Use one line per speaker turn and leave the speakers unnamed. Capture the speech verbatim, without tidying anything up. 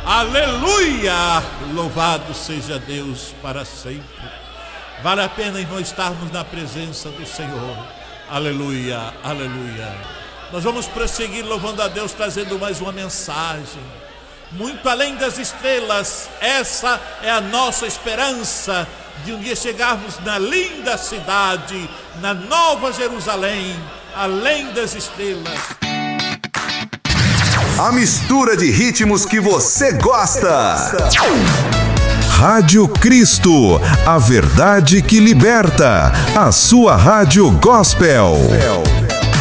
Aleluia! Louvado seja Deus para sempre. Vale a pena nós estarmos na presença do Senhor. Aleluia, aleluia. Nós vamos prosseguir louvando a Deus, trazendo mais uma mensagem. Muito além das estrelas, essa é a nossa esperança de um dia chegarmos na linda cidade, na Nova Jerusalém, além das estrelas.
A mistura de ritmos que você gosta.
Rádio Cristo, a verdade que liberta. A sua rádio gospel.